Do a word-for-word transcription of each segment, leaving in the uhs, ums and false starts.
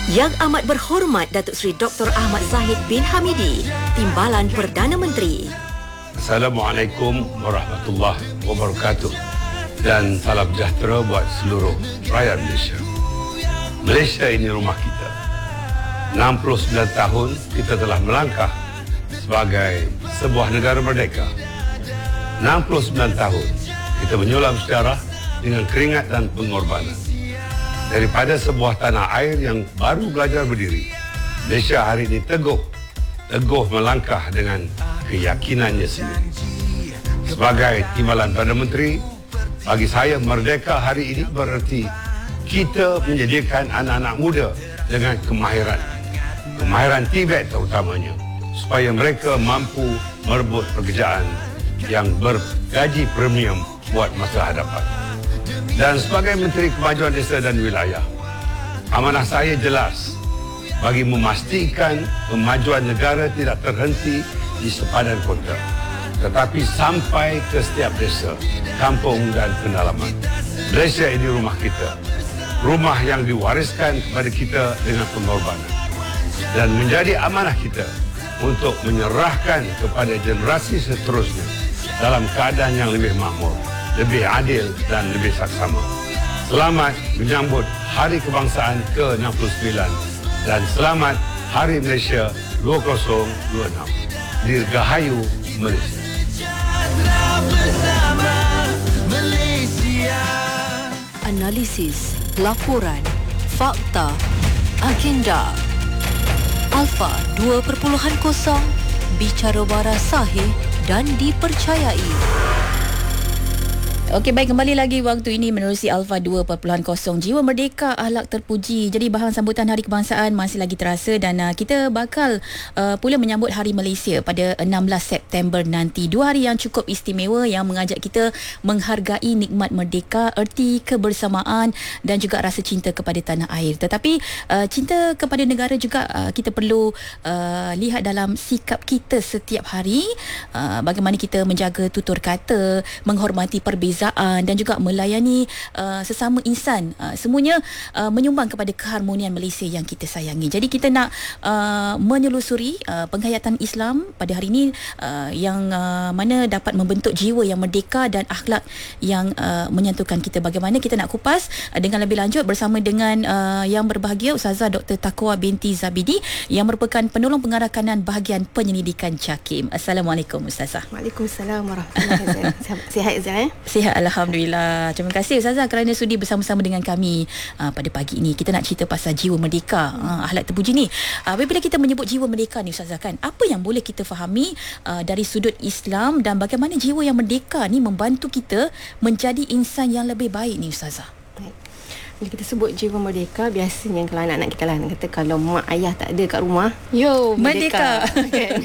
Yang Amat Berhormat Datuk Seri Doktor Ahmad Zahid bin Hamidi, Timbalan Perdana Menteri. Assalamualaikum warahmatullahi wabarakatuh dan salam sejahtera buat seluruh rakyat Malaysia. Malaysia ini rumah kita. enam puluh sembilan tahun kita telah melangkah sebagai sebuah negara merdeka. enam puluh sembilan tahun kita menyulam sejarah dengan keringat dan pengorbanan. Daripada sebuah tanah air yang baru belajar berdiri, Malaysia hari ini teguh, teguh melangkah dengan keyakinannya sendiri. Sebagai Timbalan Perdana Menteri, bagi saya merdeka hari ini berarti kita menjadikan anak-anak muda dengan kemahiran, kemahiran Tibet terutamanya, supaya mereka mampu merebut pekerjaan yang bergaji premium buat masa hadapan. Dan sebagai Menteri Kemajuan Desa dan Wilayah, amanah saya jelas bagi memastikan kemajuan negara tidak terhenti di sepadan kota, tetapi sampai ke setiap desa, kampung dan pedalaman. Malaysia ini rumah kita, rumah yang diwariskan kepada kita dengan pengorbanan, dan menjadi amanah kita untuk menyerahkan kepada generasi seterusnya dalam keadaan yang lebih makmur, lebih adil dan lebih saksama. Selamat menyambut Hari Kebangsaan ke enam puluh sembilan dan selamat Hari Malaysia dua ribu dua puluh enam. Dirgahayu Malaysia. Analisis, laporan, fakta, agenda. Alpha dua kosong, bicara waras sahih dan dipercayai. Okey, baik, kembali lagi waktu ini menerusi Alpha dua kosong, Jiwa Merdeka, Akhlak Terpuji. Jadi bahagian sambutan Hari Kebangsaan masih lagi terasa dan uh, kita bakal uh, pula menyambut Hari Malaysia pada enam belas September nanti. Dua hari yang cukup istimewa yang mengajak kita menghargai nikmat merdeka, erti kebersamaan dan juga rasa cinta kepada tanah air. Tetapi uh, cinta kepada negara juga uh, kita perlu uh, lihat dalam sikap kita setiap hari, uh, bagaimana kita menjaga tutur kata, menghormati perbezaan dan juga melayani uh, sesama insan. Uh, semuanya uh, menyumbang kepada keharmonian Malaysia yang kita sayangi. Jadi kita nak uh, menyelusuri uh, penghayatan Islam pada hari ini uh, yang uh, mana dapat membentuk jiwa yang merdeka dan akhlak yang uh, menyentuhkan kita. Bagaimana kita nak kupas uh, dengan lebih lanjut bersama dengan uh, yang berbahagia Ustazah Doktor Taqwa binti Zabidi yang merupakan penolong pengarah kanan bahagian penyelidikan JAKIM. Assalamualaikum Ustazah. Waalaikumsalam warahmatullahi wabarakatuh. Sihat Ustazah? Eh? Sihat, alhamdulillah. Terima kasih Ustazah kerana sudi bersama-sama dengan kami uh, pada pagi ini. Kita nak cerita pasal jiwa merdeka, uh, akhlak terpuji ni. Uh, bila kita menyebut jiwa merdeka ni Ustazah, kan, apa yang boleh kita fahami uh, dari sudut Islam dan bagaimana jiwa yang merdeka ni membantu kita menjadi insan yang lebih baik ni Ustazah? Baik. Bila kita sebut jiwa merdeka, biasanya kalau anak-anak kita lah kata kalau mak ayah tak ada kat rumah, yo merdeka, merdeka. Kan?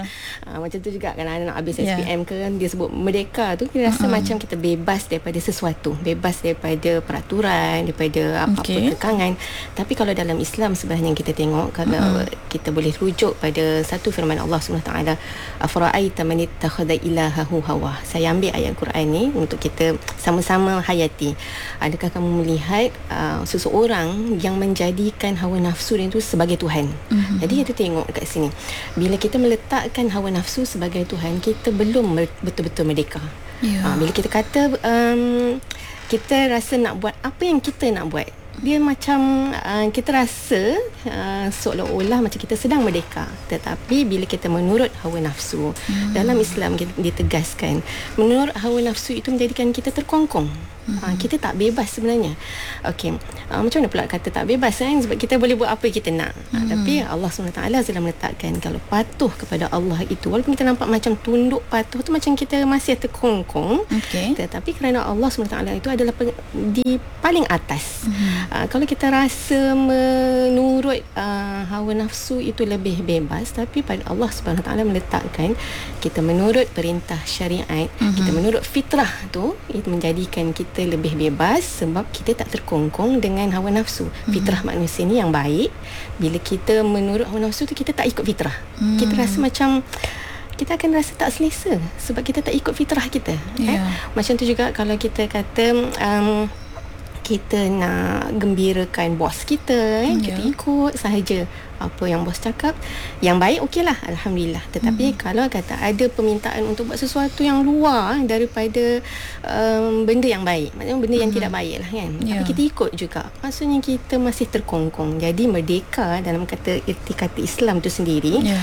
Ha, macam tu juga kan anak habis yeah. S P M ke kan, dia sebut merdeka tu kita rasa uh-huh. macam kita bebas daripada sesuatu, bebas daripada peraturan, daripada apa-apa okay. kekangan. Tapi kalau dalam Islam sebenarnya kita tengok, kalau uh-huh. kita boleh rujuk pada satu firman Allah Subhanahu Wa Taala, afara'aita man ittakhadha ilahahu hawa. Saya ambil ayat Quran ni untuk kita sama-sama hayati. Adakah kamu melihat uh, seseorang yang menjadikan hawa nafsu itu sebagai Tuhan? Uh-huh. Jadi kita tengok dekat sini, bila kita meletakkan hawa nafsu sebagai Tuhan, kita belum betul-betul merdeka. Yeah. Ha, bila kita kata um, kita rasa nak buat apa yang kita nak buat, dia macam uh, kita rasa uh, seolah-olah macam kita sedang merdeka. Tetapi bila kita menurut hawa nafsu, hmm. dalam Islam ditegaskan, menurut hawa nafsu itu menjadikan kita terkongkong. Hmm. Ha, kita tak bebas sebenarnya. Okey, uh, macam mana pula kata tak bebas kan? Sebab kita boleh buat apa yang kita nak. Hmm. Ha, tapi Allah subhanahu wa taala sudah meletakkan kalau patuh kepada Allah itu, walaupun kita nampak macam tunduk patuh tu macam kita masih terkongkong, okay. tetapi kerana Allah subhanahu wa taala itu adalah di paling atas. Hmm. Uh, kalau kita rasa menurut uh, hawa nafsu itu lebih bebas, tapi pada Allah subhanahu wa taala meletakkan kita menurut perintah syariat, hmm. kita menurut fitrah tu, itu menjadikan kita lebih bebas sebab kita tak terkongkong dengan hawa nafsu. Mm-hmm. Fitrah manusia ni yang baik. Bila kita menurut hawa nafsu tu, kita tak ikut fitrah. Mm. Kita rasa macam kita akan rasa tak selesa sebab kita tak ikut fitrah kita. Yeah. Eh? Macam tu juga kalau kita kata um, kita nak gembirakan bos kita, eh? Hmm, kita ya. ikut sahaja apa yang bos cakap. Yang baik okeylah, alhamdulillah. Tetapi hmm. kalau kata ada permintaan untuk buat sesuatu yang luar daripada um, benda yang baik, maknanya benda yang hmm. tidak baik lah kan, ya. tapi kita ikut juga, maksudnya kita masih terkongkong. Jadi merdeka dalam kata erti kata Islam tu sendiri, ya.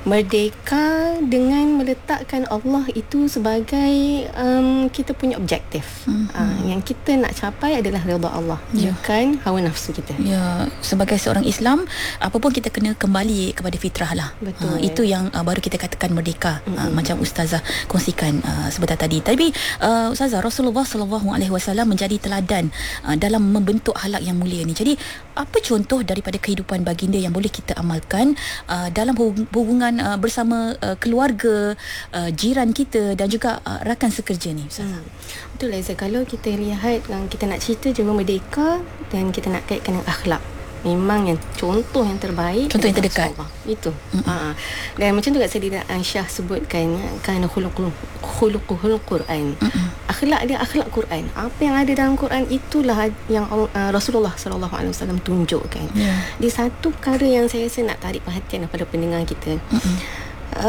merdeka dengan meletakkan Allah itu sebagai um, kita punya objektif. Mm-hmm. Uh, yang kita nak capai adalah redha Allah, yeah. bukan hawa nafsu kita. Ya, sebagai seorang Islam, apa pun kita kena kembali kepada fitrah lah. Betul. Uh, itu yang uh, baru kita katakan merdeka. Mm-hmm. Uh, macam Ustazah kongsikan uh, sebentar tadi. Tapi uh, Ustazah, Rasulullah sallallahu alaihi wasallam menjadi teladan uh, dalam membentuk akhlak yang mulia ni. Jadi apa contoh daripada kehidupan baginda yang boleh kita amalkan uh, dalam hubungan uh, bersama uh, keluarga, uh, jiran kita dan juga uh, rakan sekerja ni, Ustazah? Hmm. Betul Liza, kalau kita lihat, kita nak cerita Jiwa Merdeka dan kita nak kaitkan dengan akhlak, memang yang contoh yang terbaik, contoh yang terdekat itu. Mm-hmm. Ha. Dan macam tu kat Sayyidah Aisyah sebutkan, kan khuluqul khuluquhul Quran. Mm-hmm. Akhlak dia akhlak Quran. Apa yang ada dalam Quran itulah yang uh, Rasulullah sallallahu alaihi wasallam tunjukkan. Yeah. Di satu perkara yang saya rasa nak tarik perhatian kepada pendengar kita. Mm-hmm.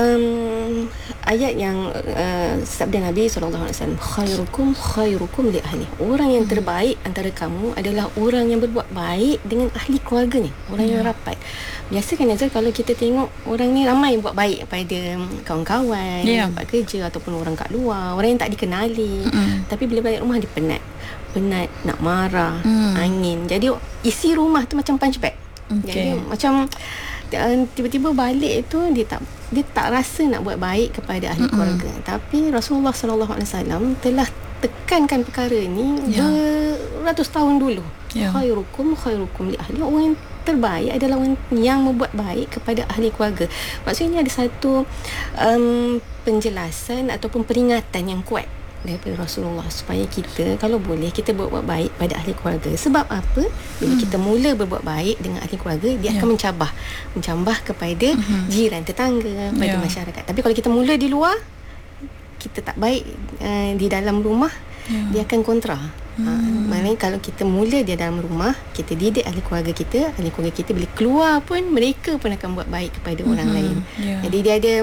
Um, ayat yang uh, sabda Nabi sallallahu alaihi wasallam, khairukum khairukum li ahli. Orang yang terbaik antara kamu adalah orang yang berbuat baik dengan ahli keluarga ni, orang yeah. yang rapat. Biasa kan Nazal, kalau kita tengok orang ni ramai buat baik pada kawan-kawan, yeah. tempat kerja ataupun orang kat luar, orang yang tak dikenali. Mm. Tapi bila balik rumah dia penat. Penat, nak marah, mm. angin. Jadi isi rumah tu macam punch bag. Okay. Jadi macam uh, tiba-tiba balik tu dia tak dia tak rasa nak buat baik kepada ahli Mm-mm. keluarga. Tapi Rasulullah sallallahu alaihi wasallam telah tekankan perkara ni yeah. beratus tahun dulu. Yeah. Khairukum khairukum li ahli. Orang yang terbaik adalah orang yang membuat baik kepada ahli keluarga. Maksudnya ada satu um, penjelasan ataupun peringatan yang kuat daripada Rasulullah supaya kita kalau boleh kita buat-buat baik pada ahli keluarga. Sebab apa? Bila hmm. kita mula berbuat baik dengan ahli keluarga, dia yeah. akan mencabah mencabah kepada hmm. jiran, tetangga, pada yeah. masyarakat. Tapi kalau kita mula di luar, kita tak baik uh, di dalam rumah, yeah. dia akan kontra. Hmm. Uh, maknanya kalau kita mula dia dalam rumah, kita didik ahli keluarga kita, ahli keluarga kita bila keluar pun mereka pun akan buat baik kepada hmm. orang lain. Yeah. Jadi dia ada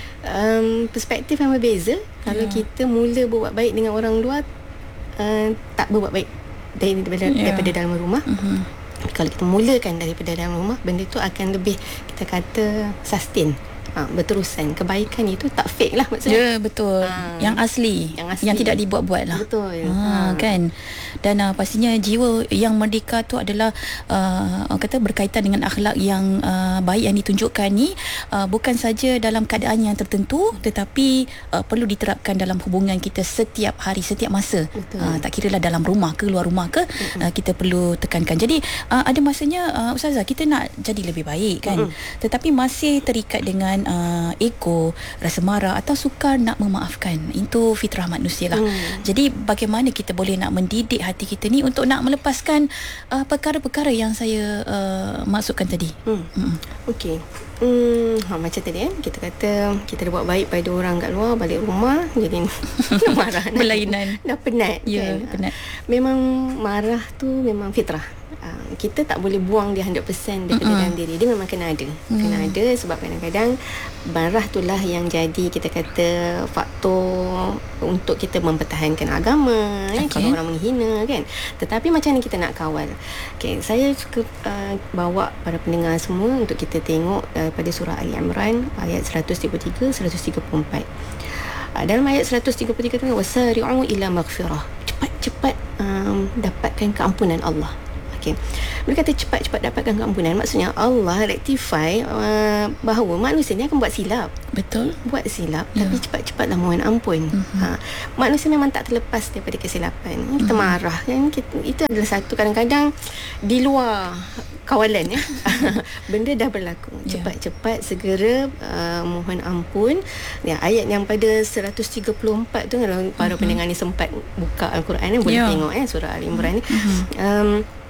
Um, perspektif yang berbeza. Kalau yeah. kita mula berbuat baik dengan orang luar, uh, tak berbuat baik daripada, yeah. daripada dalam rumah. Mm-hmm. Kalau kita mulakan daripada dalam rumah, benda tu akan lebih, kita kata, sustain, ha, berterusan. Kebaikan itu tak fake lah maksudnya. Ya, yeah, betul. Ha, yang asli, yang asli, yang tidak dibuat-buat lah. Betul. Ha, ha. Kan. Dan uh, pastinya jiwa yang merdeka tu adalah uh, orang kata berkaitan dengan akhlak yang uh, baik yang ditunjukkan ni, uh, bukan saja dalam keadaan yang tertentu, tetapi uh, perlu diterapkan dalam hubungan kita setiap hari, setiap masa. Uh, tak kiralah dalam rumah ke luar rumah ke, uh, kita perlu tekankan. Jadi uh, ada masanya uh, Ustazah, kita nak jadi lebih baik kan, uh-huh. tetapi masih terikat dengan uh, ego, rasa marah atau sukar nak memaafkan. Itu fitrah manusia lah. uh. Jadi bagaimana kita boleh nak mendidik hati kita ni untuk nak melepaskan uh, perkara-perkara yang saya uh, maksudkan tadi. Hmm. Hmm. Okey. Hmm, ha, macam tadi kan, kita kata kita dah buat baik pada orang kat luar, balik rumah jadi nak marah, berlainan, dah penat ya, kan. penat. Memang marah tu memang fitrah. Uh, kita tak boleh buang dia one hundred percent daripada dalam diri. Dia memang kena ada. Mm. Kena ada sebab kadang-kadang marah itulah yang jadi, kita kata, faktor untuk kita mempertahankan agama. Okay. Eh, kalau orang menghina kan. Tetapi macam mana kita nak kawal? Okay, saya suka uh, bawa para pendengar semua untuk kita tengok uh, pada surah Ali Imran ayat one thirty-three, one thirty-four. Uh, dalam ayat one thirty-three kata, wasari'u ila maghfirah. Cepat-cepat um, dapatkan keampunan Allah. Okay. Mereka kata cepat-cepat dapatkan keampunan, maksudnya Allah rectify uh, bahawa manusia ni akan buat silap. Betul. Buat silap, yeah. tapi cepat-cepatlah mohon ampun. Mm-hmm. Ha, manusia memang tak terlepas daripada kesilapan. Kita mm-hmm. marah kan, kita, itu adalah satu kadang-kadang di luar kawalan ya. Benda dah berlaku. Cepat-cepat segera uh, mohon ampun. Ya, ayat yang pada one thirty-four tu, kalau para mm-hmm. pendengar ni sempat buka Al-Quran ni, boleh yeah. tengok eh surah Al-Imran ni. Mm-hmm. Um,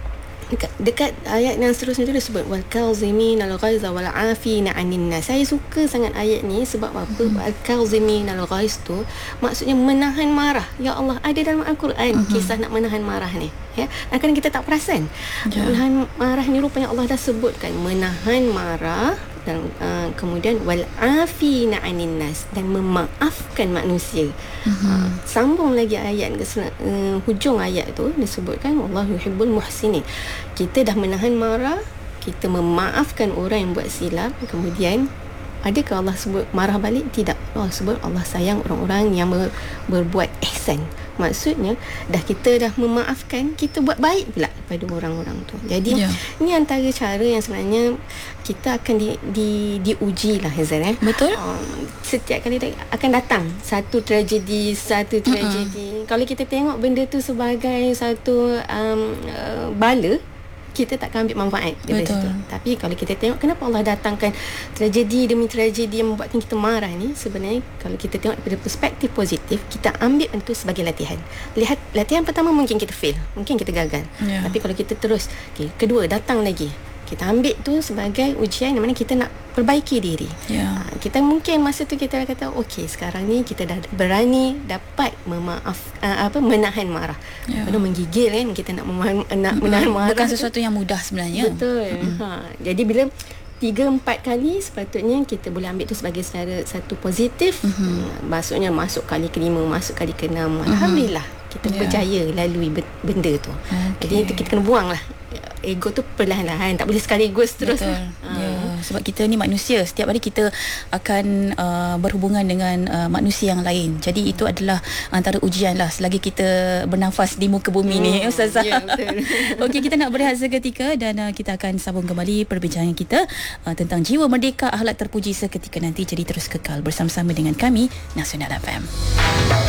dekat, dekat ayat yang seterusnya tu dia sebut wal kazimin al ghaiza wal afina anin nas. Saya suka sangat ayat ni sebab apa? Hmm. Al kazimin al ghaiz tu maksudnya menahan marah. Ya Allah, ada dalam Al-Quran uh-huh. kisah nak menahan marah ni. Ya, kadang kita tak perasan. Yeah. Menahan marah ni rupanya Allah dah sebutkan menahan marah dan uh, kemudian wal afina anin nas dan memaafkan manusia. Uh-huh. Uh, sambung lagi ayat ke uh, hujung ayat tu disebutkan wallahu yuhibbul muhsinin. Kita dah menahan marah, kita memaafkan orang yang buat silap, kemudian adakah Allah sebut marah balik? Tidak. Allah sebut Allah sayang orang-orang yang ber, berbuat ihsan. Maksudnya dah kita dah memaafkan, kita buat baik pula pada orang-orang tu. Jadi yeah. ni antara cara yang sebenarnya kita akan di, di diuji lah, Haizan, eh. Betul. Um, setiap kali akan datang satu tragedi, satu tragedi. Uh-uh. Kalau kita tengok benda tu sebagai satu um, uh, bala, kita takkan ambil manfaat dari situ. Tapi kalau kita tengok kenapa Allah datangkan tragedi demi tragedi yang membuatkan kita marah ni, sebenarnya kalau kita tengok daripada perspektif positif, kita ambil itu sebagai latihan. Lihat, latihan pertama mungkin kita fail, mungkin kita gagal. Yeah. Tapi kalau kita terus, okay, kedua datang lagi, kita ambil tu sebagai ujian yang mana kita nak perbaiki diri. Yeah. Ha, kita mungkin masa tu kita kata okey, sekarang ni kita dah berani dapat memaaf uh, apa menahan marah. Yeah. Padahal menggigil kan kita nak memahan, nak menahan marah. Bukan sesuatu yang mudah sebenarnya. Betul. Mm-hmm. Ha, jadi bila tiga empat kali sepatutnya kita boleh ambil tu sebagai secara satu positif. Mm-hmm. Maksudnya masuk kali kelima, masuk kali keenam. Mm-hmm. Alhamdulillah kita yeah. berjaya lalui benda tu. Okay. Jadi itu kita kena buang lah ego tu perlahan-lahan, tak boleh sekaligus terus. Betul. Uh. Ya, sebab kita ni manusia, setiap hari kita akan uh, berhubungan dengan uh, manusia yang lain. Jadi itu adalah antara ujian lah selagi kita bernafas di muka bumi hmm, ni, Ustazah. Ya, betul. Okey, kita nak berehat seketika dan uh, kita akan sambung kembali perbincangan kita uh, tentang jiwa merdeka, akhlak terpuji seketika nanti. Jadi terus kekal bersama-sama dengan kami, Nasional F M.